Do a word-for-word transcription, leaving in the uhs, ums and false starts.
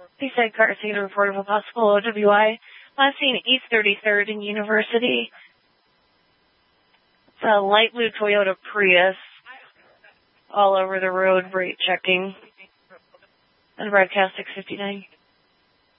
Seaside car scene report of a possible O W I. Last seen East thirty-third and University. It's a light blue Toyota Prius. All over the road, rate checking. And broadcast six fifty-nine.